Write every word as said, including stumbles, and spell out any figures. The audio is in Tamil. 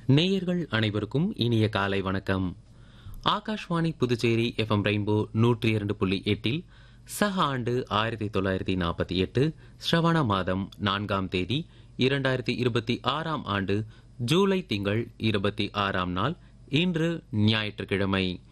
நேயர்கள் அனைவருக்கும் இனிய காலை வணக்கம். ஆகாஷ்வாணி புதுச்சேரி எஃப்எம் ரெயின்போ நூற்றி இரண்டு புள்ளி எட்டில் சக ஆண்டு ஆயிரத்தி தொள்ளாயிரத்தி நாற்பத்தி எட்டு ஸ்ரவண மாதம் நான்காம் தேதி இரண்டாயிரத்தி இருபத்தி ஆறாம் ஆண்டு ஜூலை திங்கள் இருபத்தி ஆறாம் நாள் இன்று ஞாயிற்றுக்கிழமை.